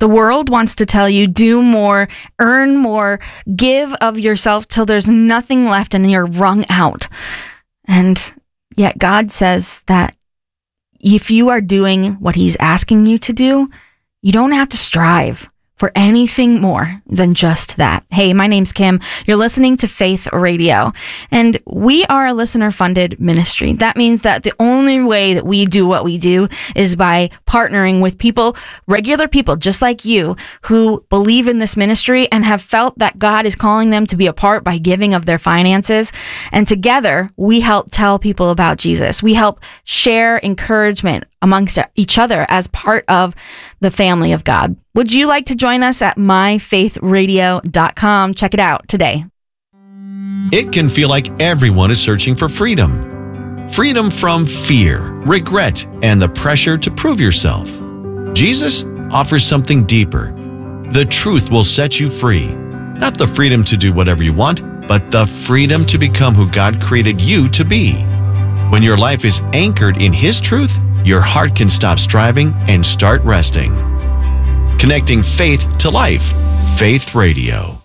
The world wants to tell you, do more, earn more, give of yourself till there's nothing left and you're wrung out. And yet God says that if you are doing what he's asking you to do, you don't have to strive for anything more than just that. Hey, my name's Kim. You're listening to Faith Radio, and we are a listener-funded ministry. That means that the only way that we do what we do is by partnering with people, regular people just like you, who believe in this ministry and have felt that God is calling them to be a part by giving of their finances. And together, we help tell people about Jesus. We help share encouragement amongst each other as part of the family of God. Would you like to join us at myfaithradio.com? Check it out today. It can feel like everyone is searching for freedom. Freedom from fear, regret, and the pressure to prove yourself. Jesus offers something deeper. The truth will set you free. Not the freedom to do whatever you want, but the freedom to become who God created you to be. When your life is anchored in His truth, your heart can stop striving and start resting. Connecting faith to life. Faith Radio.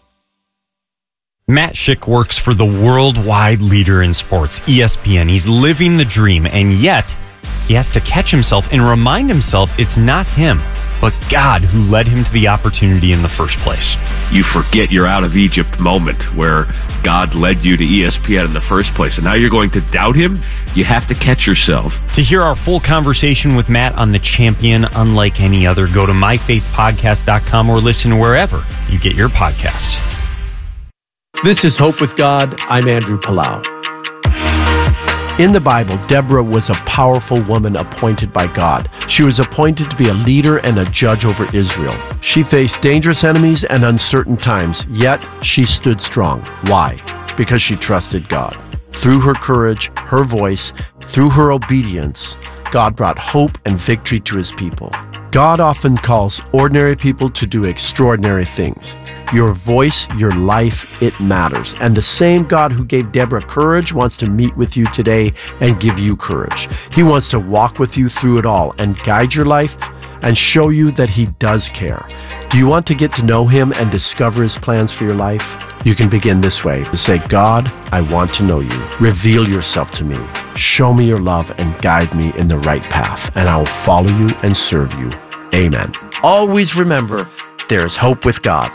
Matt Schick works for the worldwide leader in sports, ESPN. He's living the dream, and yet he has to catch himself and remind himself it's not him, but God who led him to the opportunity in the first place. You forget your out of Egypt moment where God led you to ESPN in the first place, and now you're going to doubt him? You have to catch yourself. To hear our full conversation with Matt on The Champion unlike any other, go to myfaithpodcast.com or listen wherever you get your podcasts. This is Hope with God. I'm Andrew Palau. In the Bible, Deborah was a powerful woman appointed by God. She was appointed to be a leader and a judge over Israel. She faced dangerous enemies and uncertain times, yet she stood strong. Why? Because she trusted God. Through her courage, her voice, through her obedience, God brought hope and victory to his people. God often calls ordinary people to do extraordinary things. Your voice, your life, it matters. And the same God who gave Deborah courage wants to meet with you today and give you courage. He wants to walk with you through it all and guide your life and show you that he does care. Do you want to get to know him and discover his plans for your life? You can begin this way. To say, God, I want to know you. Reveal yourself to me. Show me your love and guide me in the right path, and I will follow you and serve you. Amen. Always remember, there is hope with God.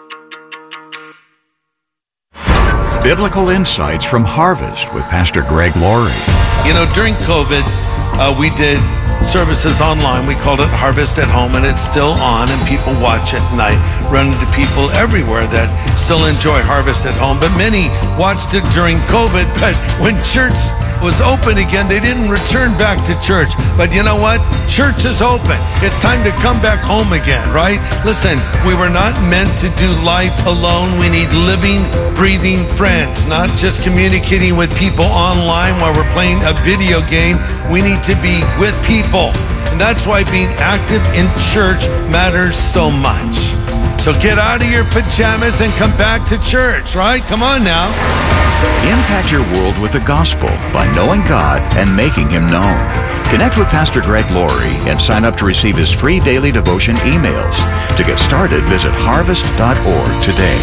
Biblical Insights from Harvest with Pastor Greg Laurie. You know, during COVID, we did services online. We called it Harvest at Home, and it's still on, and people watch it. And I run into people everywhere that still enjoy Harvest at Home, but many watched it during COVID. But when church was open again, they didn't return back to church. But you know what? Church is open. It's time to come back home again, right? Listen, we were not meant to do life alone. We need living, breathing friends, not just communicating with people online while we're playing a video game. We need to be with people. And that's why being active in church matters so much. So get out of your pajamas and come back to church, right? Come on now. Impact your world with the gospel by knowing God and making him known. Connect with Pastor Greg Laurie and sign up to receive his free daily devotion emails. To get started, visit harvest.org today.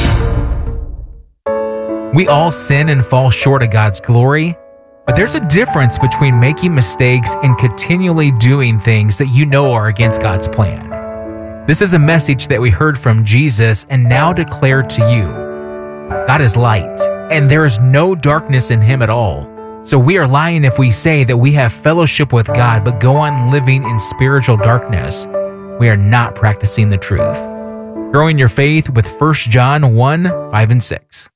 We all sin and fall short of God's glory, but there's a difference between making mistakes and continually doing things that you know are against God's plan. This is a message that we heard from Jesus and now declare to you. God is light, and there is no darkness in him at all. So we are lying if we say that we have fellowship with God but go on living in spiritual darkness. We are not practicing the truth. Growing your faith with 1 John 1, 5 and 6.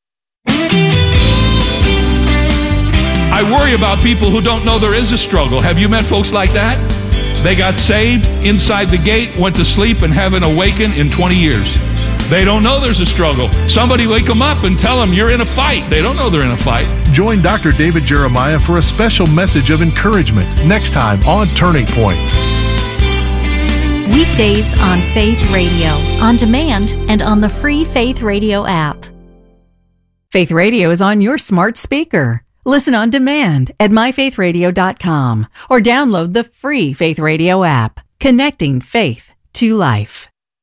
I worry about people who don't know there is a struggle. Have you met folks like that? They got saved inside the gate, went to sleep, and haven't awakened in 20 years. They don't know there's a struggle. Somebody wake them up and tell them you're in a fight. They don't know they're in a fight. Join Dr. David Jeremiah for a special message of encouragement next time on Turning Point. Weekdays on Faith Radio, on demand, and on the free Faith Radio app. Faith Radio is on your smart speaker. Listen on demand at myfaithradio.com or download the free Faith Radio app, connecting faith to life.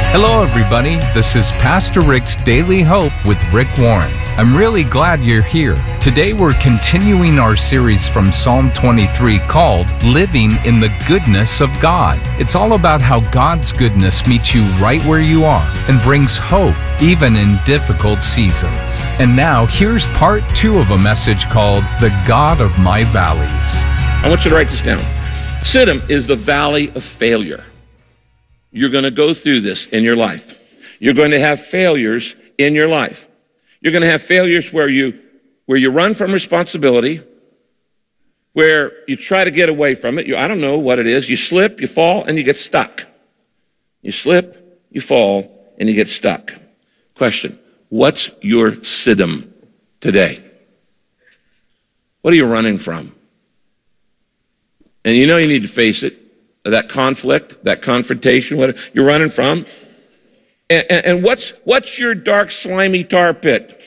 Hello, everybody. This is Pastor Rick's Daily Hope with Rick Warren. I'm really glad you're here. Today, we're continuing our series from Psalm 23 called Living in the Goodness of God. It's all about how God's goodness meets you right where you are and brings hope even in difficult seasons. And now, here's part 2 of a message called The God of My Valleys. I want you to write this down. Siddim is the valley of failure. You're going to go through this in your life. You're going to have failures in your life. You're going to have failures where you run from responsibility, where you try to get away from it. I don't know what it is. You slip, you fall, and you get stuck. You slip, you fall, and you get stuck. Question, what's your Siddim today? What are you running from? And you know you need to face it. That conflict, that confrontation, what you're running from. And what's your dark, slimy tar pit?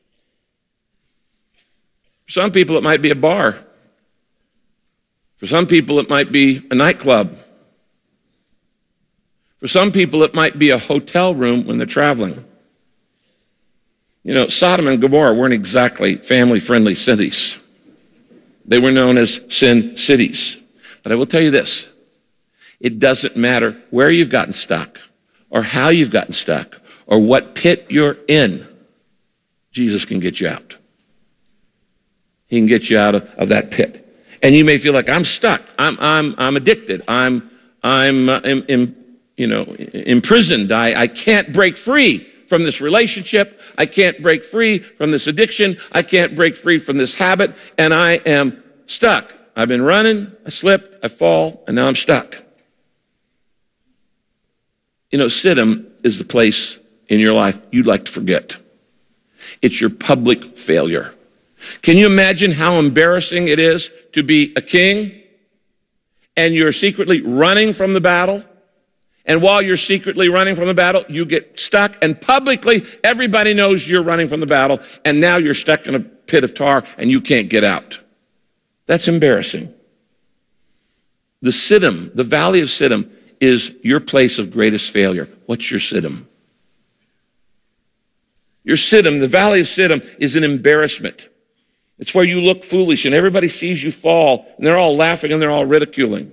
For some people, it might be a bar. For some people, it might be a nightclub. For some people, it might be a hotel room when they're traveling. You know, Sodom and Gomorrah weren't exactly family-friendly cities. They were known as sin cities. But I will tell you this. It doesn't matter where you've gotten stuck or how you've gotten stuck or what pit you're in. Jesus can get you out. He can get you out of that pit. And you may feel like I'm stuck. I'm addicted. I'm imprisoned. I can't break free from this relationship. I can't break free from this addiction. I can't break free from this habit. And I am stuck. I've been running. I slipped. I fall. And now I'm stuck. You know, Siddim is the place in your life you'd like to forget. It's your public failure. Can you imagine how embarrassing it is to be a king and you're secretly running from the battle? And while you're secretly running from the battle, you get stuck and publicly everybody knows you're running from the battle and now you're stuck in a pit of tar and you can't get out. That's embarrassing. The Siddim, the valley of Siddim, is your place of greatest failure. What's your Siddim? Your Siddim, the valley of Siddim, is an embarrassment. It's where you look foolish and everybody sees you fall and they're all laughing and they're all ridiculing.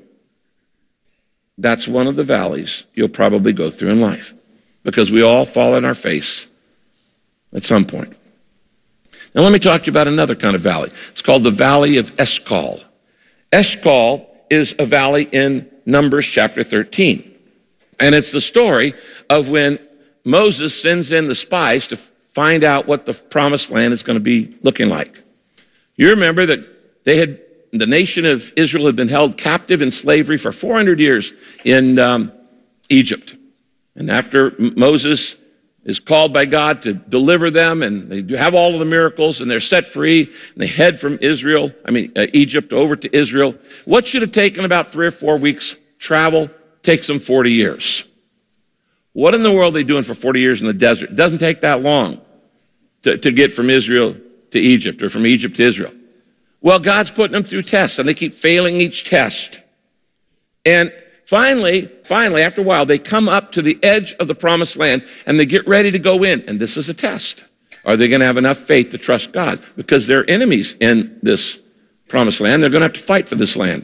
That's one of the valleys you'll probably go through in life because we all fall on our face at some point. Now let me talk to you about another kind of valley. It's called the Valley of Eshcol. Eshcol is a valley in Numbers chapter 13. And it's the story of when Moses sends in the spies to find out what the promised land is going to be looking like. You remember that the nation of Israel had been held captive in slavery for 400 years in Egypt. And after Moses is called by God to deliver them, and they have all of the miracles, and they're set free, and they head from Egypt over to Israel. What should have taken about 3 or 4 weeks travel takes them 40 years. What in the world are they doing for 40 years in the desert? It doesn't take that long to get from Israel to Egypt or from Egypt to Israel. Well, God's putting them through tests, and they keep failing each test. And Finally, after a while, they come up to the edge of the promised land and they get ready to go in. And this is a test. Are they going to have enough faith to trust God? Because they're enemies in this promised land. They're going to have to fight for this land.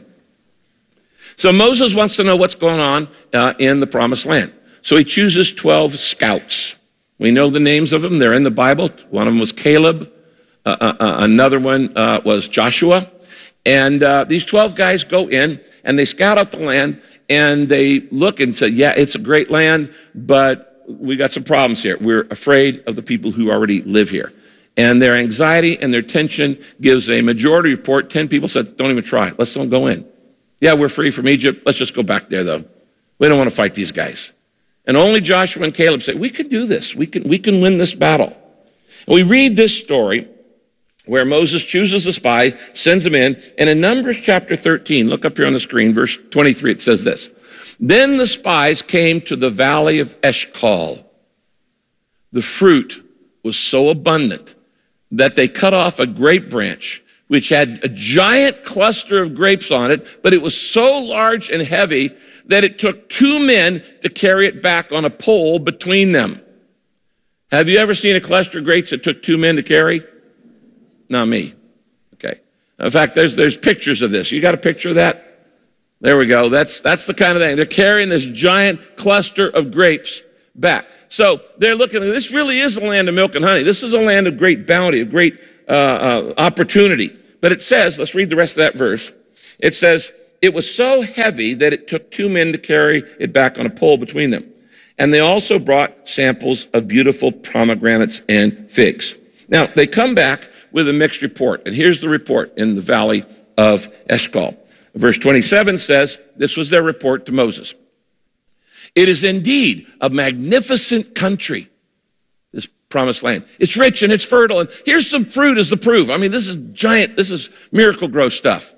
So Moses wants to know what's going on in the promised land. So he chooses 12 scouts. We know the names of them. They're in the Bible. One of them was Caleb. Another one was Joshua. And these 12 guys go in and they scout out the land. And they look and say, yeah, it's a great land, but we got some problems here. We're afraid of the people who already live here. And their anxiety and their tension gives a majority report. 10 people said, don't even try. Let's don't go in. Yeah, we're free from Egypt. Let's just go back there, though. We don't want to fight these guys. And only Joshua and Caleb say, we can do this. We can win this battle. And we read this story where Moses chooses a spy, sends them in, and in Numbers chapter 13, look up here on the screen, verse 23, it says this. Then the spies came to the valley of Eshcol. The fruit was so abundant that they cut off a grape branch, which had a giant cluster of grapes on it, but it was so large and heavy that it took 2 men to carry it back on a pole between them. Have you ever seen a cluster of grapes that took 2 men to carry? Not me. Okay. In fact, there's pictures of this. You got a picture of that? There we go. That's the kind of thing. They're carrying this giant cluster of grapes back. So they're looking, this really is a land of milk and honey. This is a land of great bounty, of great opportunity. But it says, let's read the rest of that verse. It says, it was so heavy that it took 2 men to carry it back on a pole between them. And they also brought samples of beautiful pomegranates and figs. Now, they come back with a mixed report. And here's the report in the valley of Eshcol. Verse 27 says, this was their report to Moses. It is indeed a magnificent country, this promised land. It's rich and it's fertile. And here's some fruit as the proof. I mean, this is giant. This is miracle grow stuff.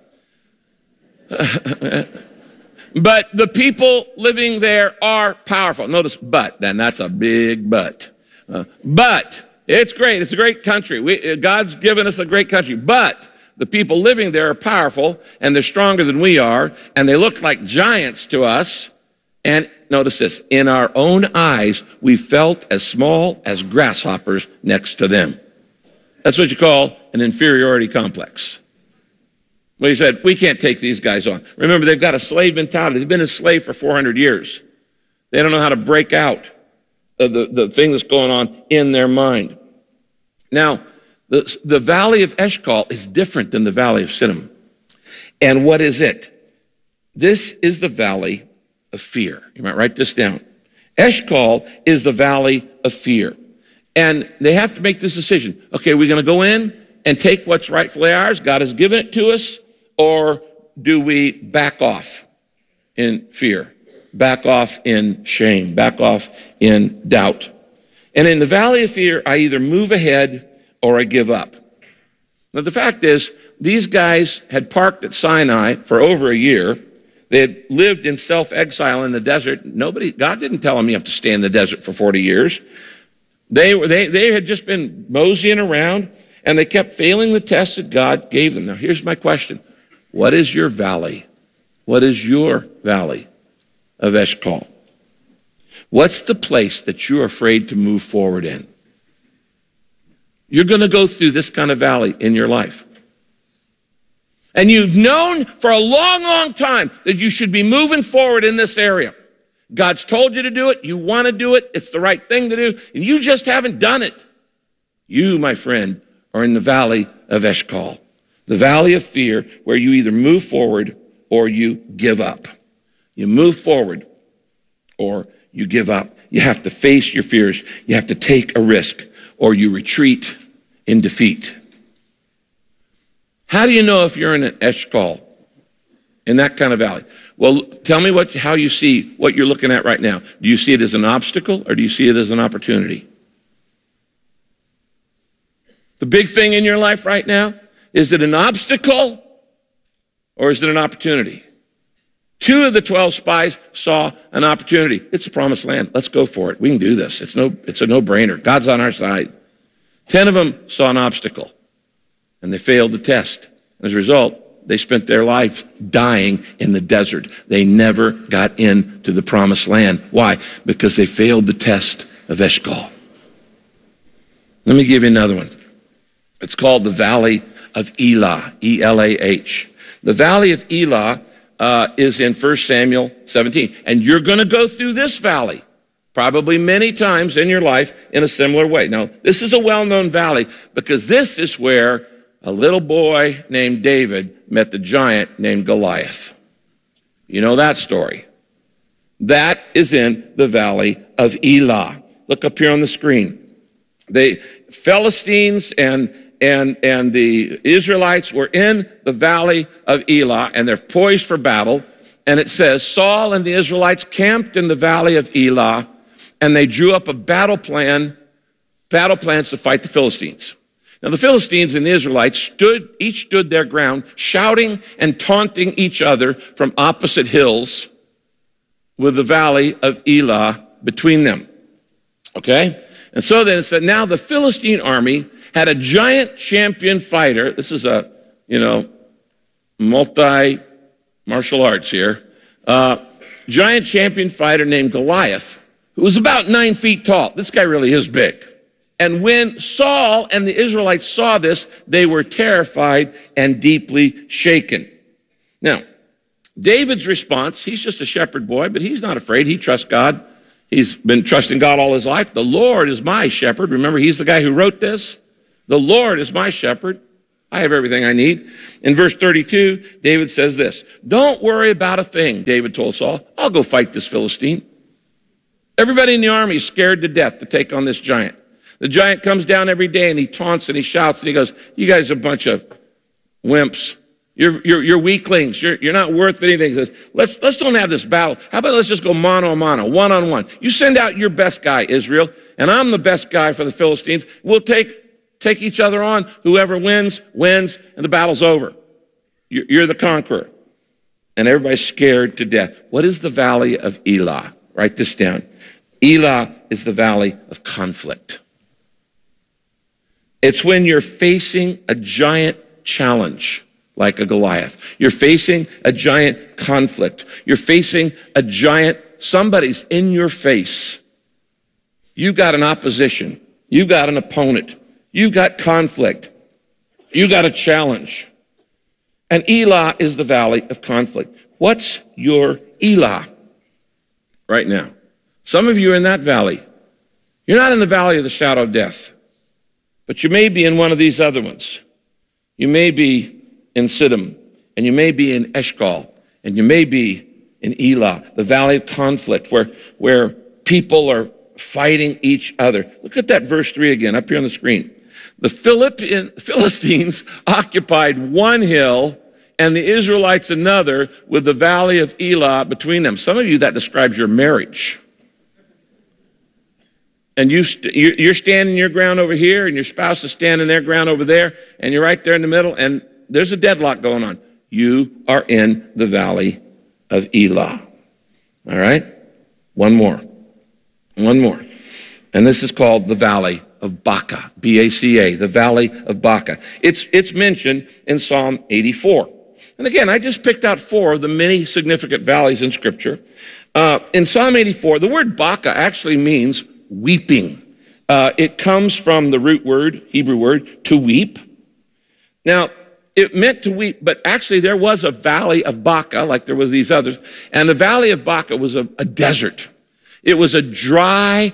But the people living there are powerful. Notice but, then that's a big but. But it's great. It's a great country. God's given us a great country. But the people living there are powerful, and they're stronger than we are, and they look like giants to us. And notice this, in our own eyes, we felt as small as grasshoppers next to them. That's what you call an inferiority complex. Well, he said, we can't take these guys on. Remember, they've got a slave mentality. They've been enslaved for 400 years. They don't know how to break out of the thing that's going on in their mind. Now, the valley of Eshcol is different than the valley of Siddim. And what is it? This is the valley of fear. You might write this down. Eshcol is the valley of fear. And they have to make this decision. Okay, we're going to go in and take what's rightfully ours. God has given it to us. Or do we back off in fear? Back off in shame? Back off in doubt? And in the valley of fear, I either move ahead or I give up. Now, the fact is, these guys had parked at Sinai for over a year. They had lived in self-exile in the desert. God didn't tell them you have to stay in the desert for 40 years. They had just been moseying around, and they kept failing the tests that God gave them. Now, here's my question. What is your valley? What is your valley of Eshcol? What's the place that you're afraid to move forward in? You're going to go through this kind of valley in your life. And you've known for a long, long time that you should be moving forward in this area. God's told you to do it. You want to do it. It's the right thing to do. And you just haven't done it. You, my friend, are in the valley of Eshcol, the valley of fear, where you either move forward or you give up. You move forward or you give up. You have to face your fears. You have to take a risk, or you retreat in defeat. How do you know if you're in an Eshcol, in that kind of valley? Well, tell me how you see what you're looking at right now. Do you see it as an obstacle, or do you see it as an opportunity? The big thing in your life right now, is it an obstacle or is it an opportunity? 2 of the 12 spies saw an opportunity. It's the promised land. Let's go for it. We can do this. It's a no-brainer. God's on our side. 10 of them saw an obstacle, and they failed the test. As a result, they spent their life dying in the desert. They never got into the promised land. Why? Because they failed the test of Eshcol. Let me give you another one. It's called the Valley of Elah, E-L-A-H. The Valley of Elah is in 1 Samuel 17. And you're going to go through this valley probably many times in your life in a similar way. Now, this is a well-known valley because this is where a little boy named David met the giant named Goliath. You know that story. That is in the Valley of Elah. Look up here on the screen. The Philistines and the Israelites were in the Valley of Elah, and they're poised for battle. And it says, Saul and the Israelites camped in the Valley of Elah, and they drew up a battle plans to fight the Philistines. Now, the Philistines and the Israelites each stood their ground, shouting and taunting each other from opposite hills with the Valley of Elah between them. Okay? And so then it said, now the Philistine army had a giant champion fighter. This is multi-martial arts here. giant champion fighter named Goliath, who was about 9 feet tall. This guy really is big. And when Saul and the Israelites saw this, they were terrified and deeply shaken. Now, David's response, he's just a shepherd boy, but he's not afraid. He trusts God. He's been trusting God all his life. The Lord is my shepherd. Remember, he's the guy who wrote this. The Lord is my shepherd. I have everything I need. In verse 32, David says this, "Don't worry about a thing," David told Saul. "I'll go fight this Philistine." Everybody in the army is scared to death to take on this giant. The giant comes down every day and he taunts and he shouts and he goes, "You guys are a bunch of wimps. You're weaklings. You're not worth anything." He says, let's don't have this battle. How about let's just go mano a mano, one-on-one. You send out your best guy, Israel, and I'm the best guy for the Philistines. We'll take each other on. Whoever wins, wins, and the battle's over. You're the conqueror. And everybody's scared to death. What is the valley of Elah? Write this down. Elah is the valley of conflict. It's when you're facing a giant challenge like a Goliath. You're facing a giant conflict. You're facing a giant, somebody's in your face. You've got an opposition. You've got an opponent. You've got conflict. You've got a challenge. And Elah is the valley of conflict. What's your Elah right now? Some of you are in that valley. You're not in the valley of the shadow of death, but you may be in one of these other ones. You may be in Siddim, and you may be in Eshcol, and you may be in Elah, the valley of conflict, where people are fighting each other. Look at that verse 3 again, up here on the screen. The Philistines occupied one hill, and the Israelites another, with the valley of Elah between them. Some of you, that describes your marriage. And you're standing your ground over here, and your spouse is standing their ground over there, and you're right there in the middle, and there's a deadlock going on. You are in the valley of Elah. All right? One more. And this is called the valley of Baca, B-A-C-A, the valley of Baca. It's mentioned in Psalm 84. And again, I just picked out 4 of the many significant valleys in Scripture. In Psalm 84, the word Baca actually means weeping. It comes from the root word, Hebrew word, to weep. Now, it meant to weep, but actually there was a valley of Baca, like there were these others, and the valley of Baca was a desert. It was a dry,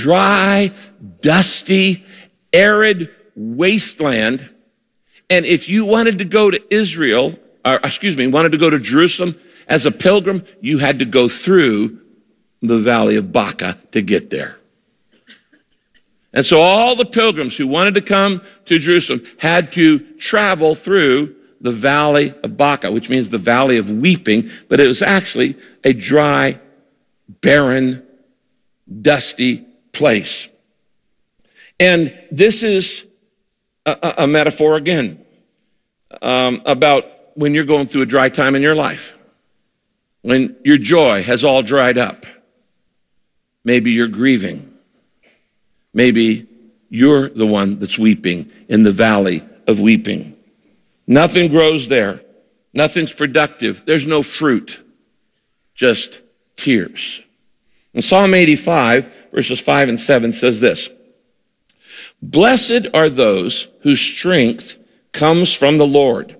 dusty, arid wasteland. And if you wanted to go to wanted to go to Jerusalem as a pilgrim, you had to go through the valley of Baca to get there. And so all the pilgrims who wanted to come to Jerusalem had to travel through the valley of Baca, which means the valley of weeping, but it was actually a dry, barren, dusty place. And this is a metaphor again about when you're going through a dry time in your life, when your joy has all dried up. Maybe you're grieving. Maybe you're the one that's weeping in the valley of weeping. Nothing grows there. Nothing's productive. There's no fruit, just tears. And Psalm 85, verses 5 and 7 says this, "Blessed are those whose strength comes from the Lord.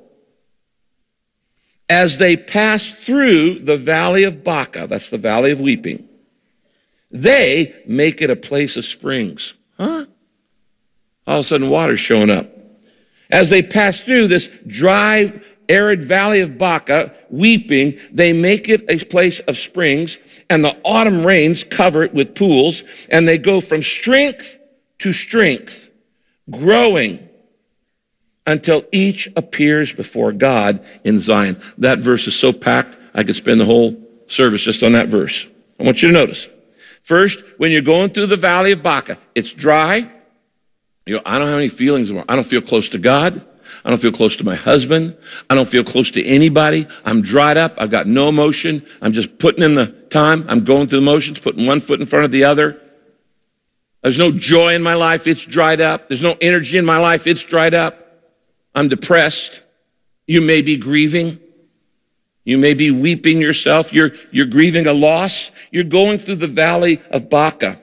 As they pass through the valley of Baca," that's the valley of weeping, "they make it a place of springs." Huh? All of a sudden, water's showing up. As they pass through this dry, arid valley of Baca, weeping, they make it a place of springs, and the autumn rains cover it with pools, and they go from strength to strength, growing until each appears before God in Zion. That verse is so packed, I could spend the whole service just on that verse. I want you to notice. First, when you're going through the valley of Baca, it's dry. I don't have any feelings anymore. I don't feel close to God. I don't feel close to my husband. I don't feel close to anybody. I'm dried up. I've got no emotion. I'm just putting in the time. I'm going through the motions, putting one foot in front of the other. There's no joy in my life. It's dried up. There's no energy in my life. It's dried up. I'm depressed. You may be grieving. You may be weeping yourself. You're grieving a loss. You're going through the valley of Baca.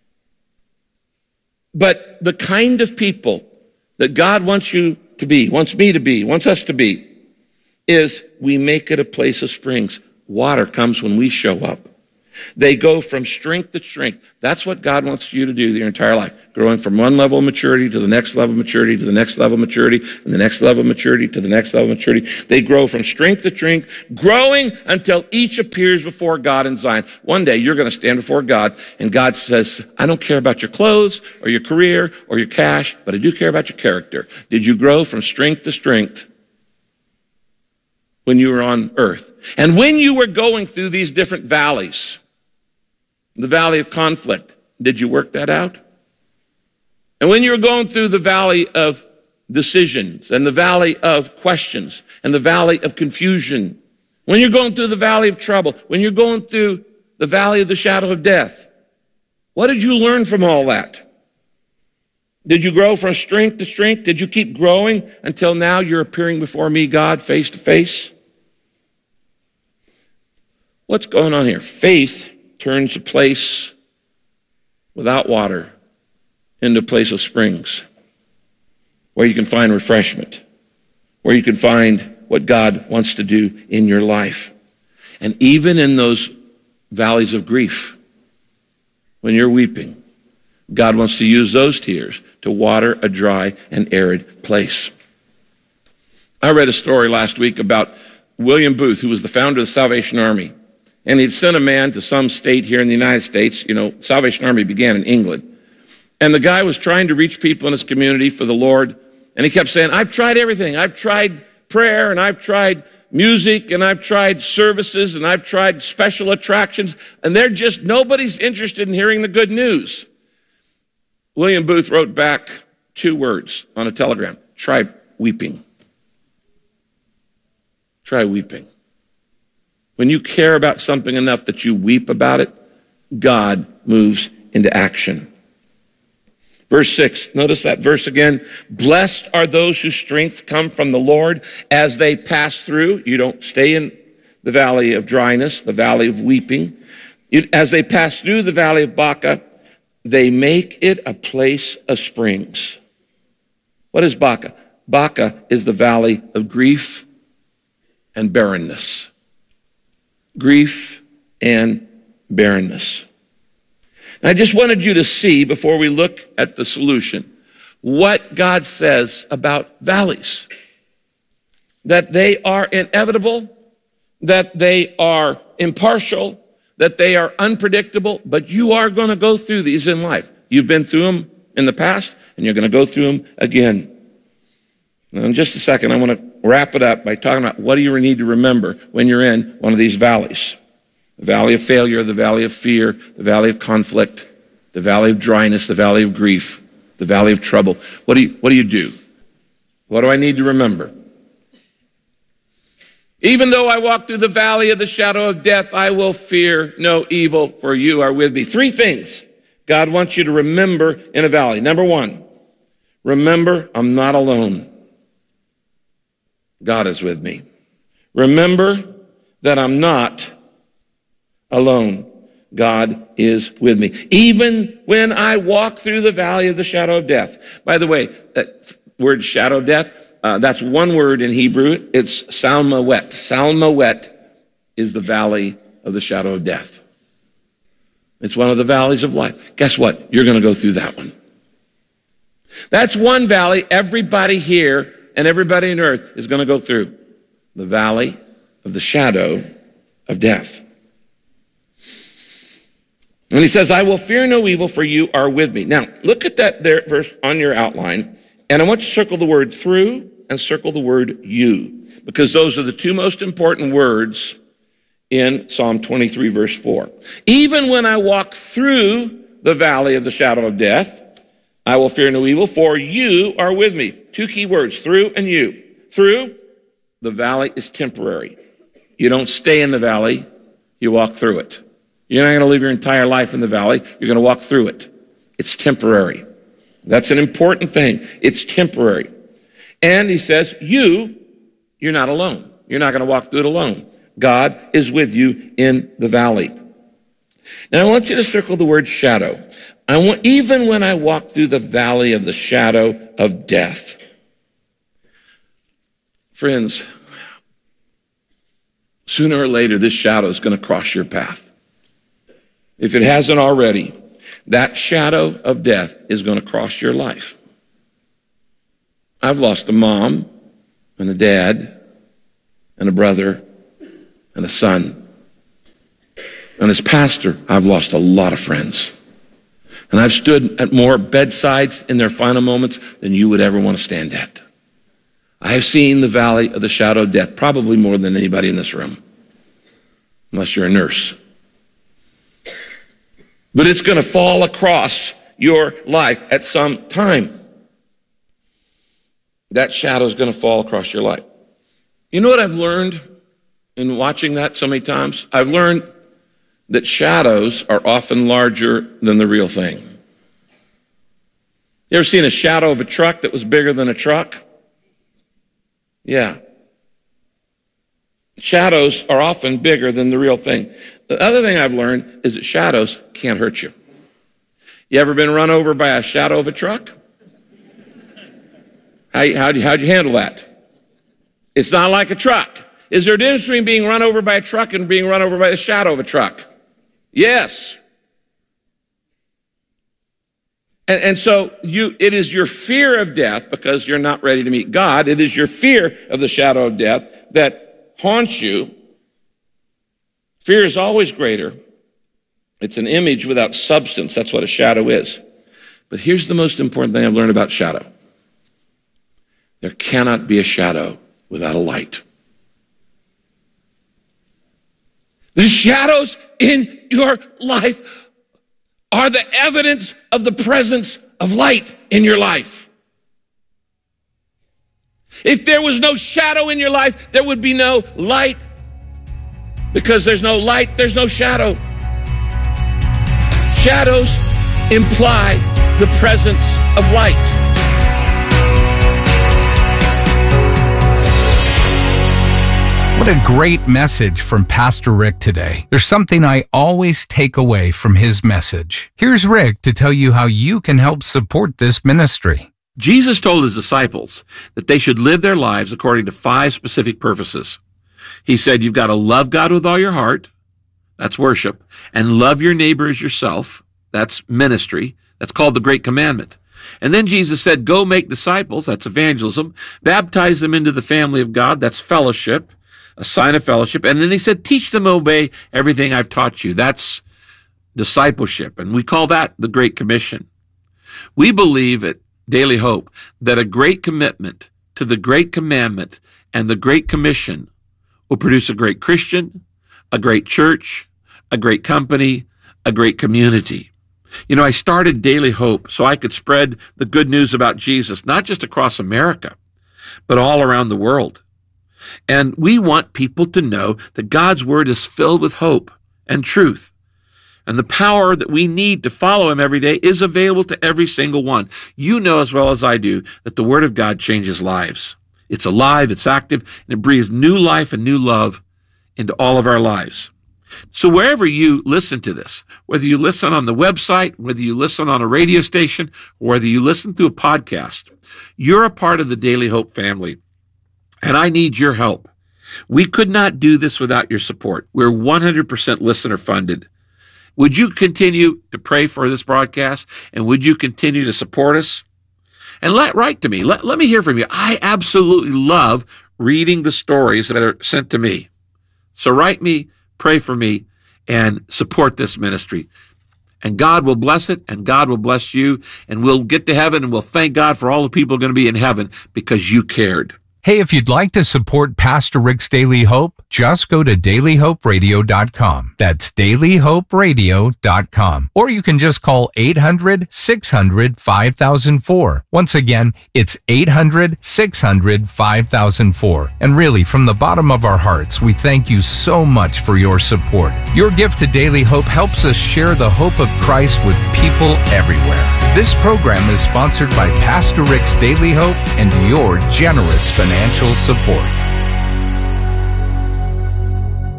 But the kind of people that God wants you to be, wants me to be, wants us to be, is we make it a place of springs. Water comes when we show up. They go from strength to strength. That's what God wants you to do your entire life. Growing from one level of maturity to the next level of maturity to the next level of maturity and the next level of maturity to the next level of maturity. They grow from strength to strength, growing until each appears before God in Zion. One day you're going to stand before God and God says, I don't care about your clothes or your career or your cash, but I do care about your character. Did you grow from strength to strength when you were on earth? And when you were going through these different valleys, the valley of conflict, did you work that out? And when you were going through the valley of decisions and the valley of questions and the valley of confusion, when you're going through the valley of trouble, when you're going through the valley of the shadow of death, what did you learn from all that? Did you grow from strength to strength? Did you keep growing until now you're appearing before me, God, face to face? What's going on here? Faith turns a place without water into a place of springs where you can find refreshment, where you can find what God wants to do in your life. And even in those valleys of grief, when you're weeping, God wants to use those tears to water a dry and arid place. I read a story last week about William Booth, who was the founder of the Salvation Army. And he'd sent a man to some state here in the United States. You know, Salvation Army began in England. And the guy was trying to reach people in his community for the Lord. And he kept saying, I've tried everything. I've tried prayer, and I've tried music, and I've tried services, and I've tried special attractions. And nobody's interested in hearing the good news. William Booth wrote back 2 words on a telegram. Try weeping. Try weeping. When you care about something enough that you weep about it, God moves into action. Verse 6, notice that verse again. Blessed are those whose strength come from the Lord as they pass through. You don't stay in the valley of dryness, the valley of weeping. As they pass through the valley of Baca, they make it a place of springs. What is Baca? Baca is the valley of grief and barrenness. Grief and barrenness. And I just wanted you to see, before we look at the solution, what God says about valleys. That they are inevitable, that they are impartial, that they are unpredictable, but you are going to go through these in life. You've been through them in the past, and you're going to go through them again. Now, in just a second, I want to wrap it up by talking about what do you need to remember when you're in one of these valleys. The valley of failure, the valley of fear, the valley of conflict, the valley of dryness, the valley of grief, the valley of trouble. What do you do? What do I need to remember? Even though I walk through the valley of the shadow of death, I will fear no evil, for you are with me. 3 things God wants you to remember in a valley. Number 1, remember I'm not alone. God is with me. Remember that I'm not alone. God is with me. Even when I walk through the valley of the shadow of death. By the way, that word shadow of death, that's one word in Hebrew. It's Salmawet. Salmawet is the valley of the shadow of death. It's one of the valleys of life. Guess what? You're going to go through that one. That's one valley everybody here and everybody on earth is going to go through. The valley of the shadow of death. And he says, I will fear no evil, for you are with me. Now, look at that there verse on your outline, and I want you to circle the word through and circle the word you, because those are the 2 most important words in Psalm 23, verse 4. Even when I walk through the valley of the shadow of death, I will fear no evil, for you are with me. 2 key words, through and you. Through, the valley is temporary. You don't stay in the valley, you walk through it. You're not going to live your entire life in the valley. You're going to walk through it. It's temporary. That's an important thing. It's temporary. And he says, you're not alone. You're not going to walk through it alone. God is with you in the valley. Now I want you to circle the word shadow. Even when I walk through the valley of the shadow of death. Friends, sooner or later, this shadow is going to cross your path. If it hasn't already, that shadow of death is going to cross your life. I've lost a mom and a dad and a brother and a son. And as pastor, I've lost a lot of friends. And I've stood at more bedsides in their final moments than you would ever want to stand at. I have seen the valley of the shadow of death, probably more than anybody in this room, unless you're a nurse. But it's going to fall across your life at some time. That shadow is going to fall across your life. You know what I've learned in watching that so many times? I've learned that shadows are often larger than the real thing. You ever seen a shadow of a truck that was bigger than a truck? Yeah. Shadows are often bigger than the real thing. The other thing I've learned is that shadows can't hurt you. You ever been run over by a shadow of a truck? How'd you handle that? It's not like a truck. Is there a difference between being run over by a truck and being run over by the shadow of a truck? Yes. And so it is your fear of death because you're not ready to meet God. It is your fear of the shadow of death that haunts you. Fear is always greater. It's an image without substance. That's what a shadow is. But here's the most important thing I've learned about shadow. There cannot be a shadow without a light. The shadows in your life are the evidence of the presence of light in your life. If there was no shadow in your life, there would be no light. Because there's no light, there's no shadow. Shadows imply the presence of light. What a great message from Pastor Rick today. There's something I always take away from his message. Here's Rick to tell you how you can help support this ministry. Jesus told his disciples that they should live their lives according to 5 specific purposes. He said, you've got to love God with all your heart. That's worship. And love your neighbor as yourself. That's ministry. That's called the Great Commandment. And then Jesus said, go make disciples. That's evangelism. Baptize them into the family of God. That's fellowship. A sign of fellowship. And then he said, teach them to obey everything I've taught you. That's discipleship. And we call that the Great Commission. We believe at Daily Hope that a great commitment to the Great Commandment and the Great Commission will produce a great Christian, a great church, a great company, a great community. You know, I started Daily Hope so I could spread the good news about Jesus, not just across America, but all around the world. And we want people to know that God's Word is filled with hope and truth. And the power that we need to follow Him every day is available to every single one. You know as well as I do that the Word of God changes lives. It's alive, it's active, and it breathes new life and new love into all of our lives. So wherever you listen to this, whether you listen on the website, whether you listen on a radio station, or whether you listen through a podcast, you're a part of the Daily Hope family. And I need your help. We could not do this without your support. We're 100% listener funded. Would you continue to pray for this broadcast? And would you continue to support us? And write to me. Let me hear from you. I absolutely love reading the stories that are sent to me. So write me, pray for me, and support this ministry. And God will bless it, and God will bless you, and we'll get to heaven, and we'll thank God for all the people going to be in heaven because you cared. Hey, if you'd like to support Pastor Rick's Daily Hope, just go to dailyhoperadio.com. That's dailyhoperadio.com. Or you can just call 800-600-5004. Once again, it's 800-600-5004. And really, from the bottom of our hearts, we thank you so much for your support. Your gift to Daily Hope helps us share the hope of Christ with people everywhere. This program is sponsored by Pastor Rick's Daily Hope and your generous financial support.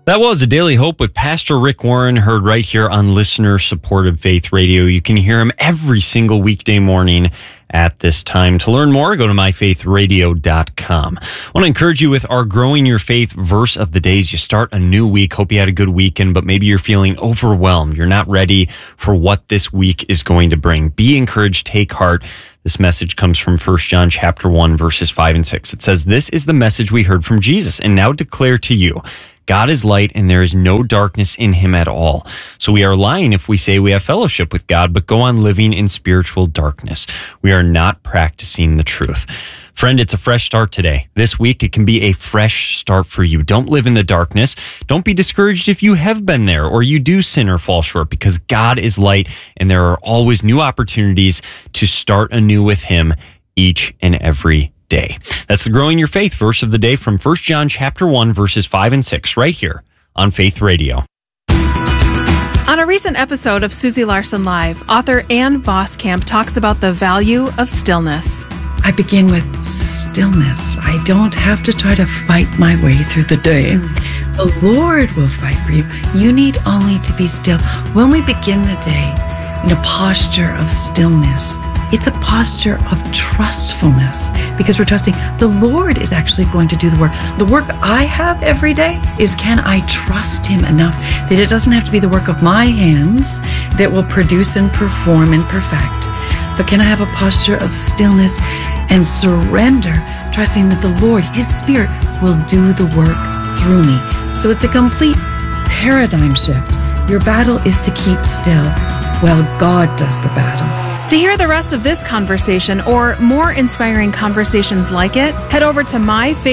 That was a Daily Hope with Pastor Rick Warren, heard right here on listener-supported Faith Radio. You can hear him every single weekday morning at this time. To learn more, go to myfaithradio.com. I want to encourage you with our Growing Your Faith verse of the day as you start a new week. Hope you had a good weekend, but maybe you're feeling overwhelmed. You're not ready for what this week is going to bring. Be encouraged, take heart. This message comes from 1 John chapter 1, verses 5 and 6. It says, "This is the message we heard from Jesus and now declare to you. God is light and there is no darkness in him at all. So we are lying if we say we have fellowship with God, but go on living in spiritual darkness. We are not practicing the truth." Friend, it's a fresh start today. This week, it can be a fresh start for you. Don't live in the darkness. Don't be discouraged if you have been there or you do sin or fall short, because God is light and there are always new opportunities to start anew with him each and every day. That's the Growing Your Faith verse of the day from 1 John chapter 1, verses 5 and 6, right here on Faith Radio. On a recent episode of Susie Larson Live, author Ann Voskamp talks about the value of stillness. I begin with stillness. I don't have to try to fight my way through the day. The Lord will fight for you. You need only to be still. When we begin the day in a posture of stillness, it's a posture of trustfulness, because we're trusting the Lord is actually going to do the work. The work I have every day is, can I trust him enough that it doesn't have to be the work of my hands that will produce and perform and perfect, but can I have a posture of stillness and surrender, trusting that the Lord, his Spirit, will do the work through me. So it's a complete paradigm shift. Your battle is to keep still while God does the battle. To hear the rest of this conversation or more inspiring conversations like it, head over to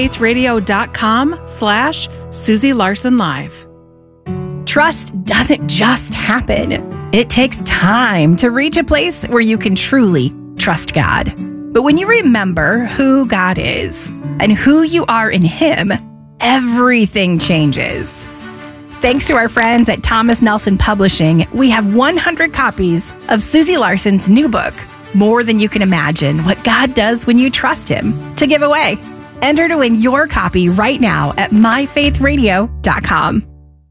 myfaithradio.com/Susie Larson Live. Trust doesn't just happen. It takes time to reach a place where you can truly trust God. But when you remember who God is and who you are in him, everything changes. Thanks to our friends at Thomas Nelson Publishing, we have 100 copies of Susie Larson's new book, More Than You Can Imagine, What God Does When You Trust Him, to give away. Enter to win your copy right now at myfaithradio.com.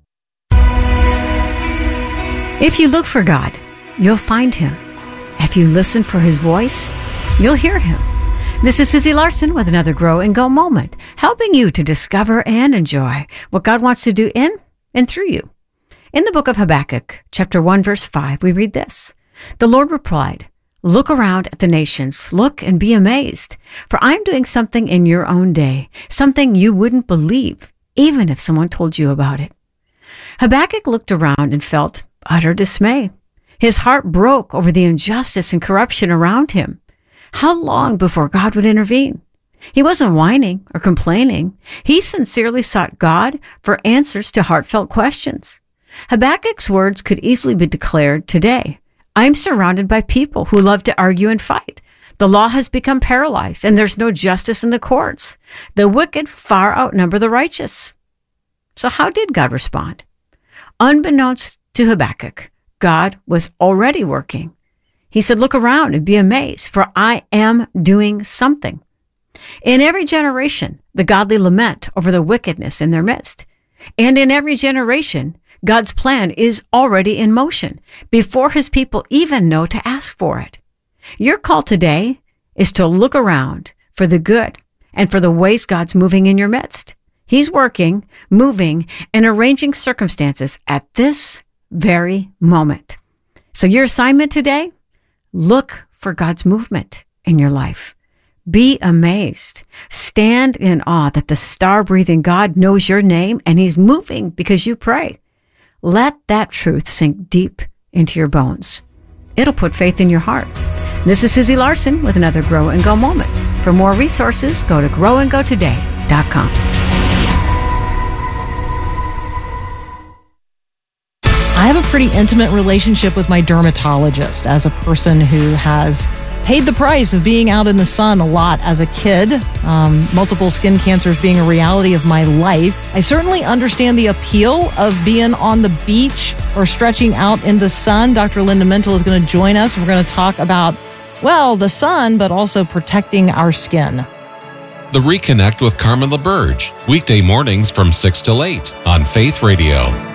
If you look for God, you'll find him. If you listen for his voice, you'll hear him. This is Susie Larson with another Grow and Go moment, helping you to discover and enjoy what God wants to do in and through you. In the book of Habakkuk, chapter 1, verse 5, we read this. The Lord replied, "Look around at the nations, look and be amazed, for I'm doing something in your own day, something you wouldn't believe, even if someone told you about it." Habakkuk looked around and felt utter dismay. His heart broke over the injustice and corruption around him. How long before God would intervene? He wasn't whining or complaining. He sincerely sought God for answers to heartfelt questions. Habakkuk's words could easily be declared today. I'm surrounded by people who love to argue and fight. The law has become paralyzed and there's no justice in the courts. The wicked far outnumber the righteous. So how did God respond? Unbeknownst to Habakkuk, God was already working. He said, look around and be amazed, for I am doing something. In every generation, the godly lament over the wickedness in their midst. And in every generation, God's plan is already in motion before his people even know to ask for it. Your call today is to look around for the good and for the ways God's moving in your midst. He's working, moving, and arranging circumstances at this very moment. So your assignment today, look for God's movement in your life. Be amazed. Stand in awe that the star-breathing God knows your name and he's moving because you pray. Let that truth sink deep into your bones. It'll put faith in your heart. This is Susie Larson with another Grow and Go moment. For more resources, go to growandgotoday.com. I have a pretty intimate relationship with my dermatologist as a person who has paid the price of being out in the sun a lot as a kid, multiple skin cancers being a reality of my life. I certainly understand the appeal of being on the beach or stretching out in the sun. Dr. Linda Mental is going to join us. We're going to talk about, well, the sun, but also protecting our skin. The Reconnect with Carmen LaBerge, weekday mornings from 6 till 8 on Faith Radio.